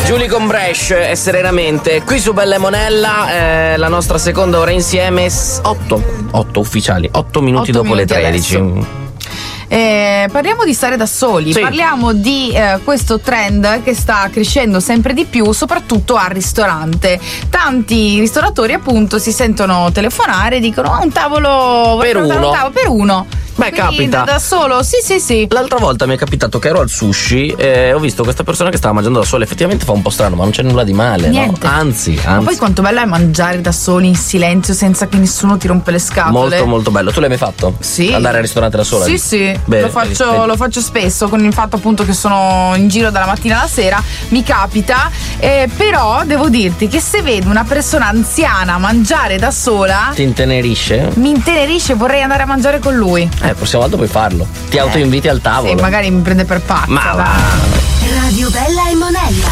Giulia con Bresh e Serenamente qui su Bella e Monella, la nostra seconda ora insieme, 8 ufficiali, 8 minuti dopo le 13. Parliamo di stare da soli, sì. Parliamo di questo trend che sta crescendo sempre di più, soprattutto al ristorante. Tanti ristoratori appunto si sentono telefonare e dicono un tavolo per uno. Beh, quindi capita. Da solo, sì. L'altra volta mi è capitato che ero al sushi e ho visto questa persona che stava mangiando da sola. Effettivamente fa un po' strano, ma non c'è nulla di male. Niente. No? Anzi. Ma poi quanto bello è mangiare da soli in silenzio senza che nessuno ti rompe le scatole. Molto molto bello. Tu l'hai mai fatto? Sì. Andare al ristorante da sola? Sì. Bene, lo faccio spesso, con il fatto appunto che sono in giro dalla mattina alla sera. Mi capita, però devo dirti che se vedo una persona anziana mangiare da sola, ti intenerisce? Mi intenerisce, vorrei andare a mangiare con lui. Prossima volta puoi farlo. Ti autoinviti al tavolo. Sì, magari mi prende per pazza. Ma va. Radio Bella e Monella.